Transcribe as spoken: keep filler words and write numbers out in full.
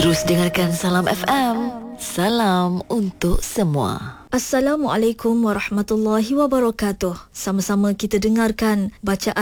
Terus dengarkan Salam F M. Salam untuk semua. Assalamualaikum warahmatullahi wabarakatuh. Sama-sama kita dengarkan bacaan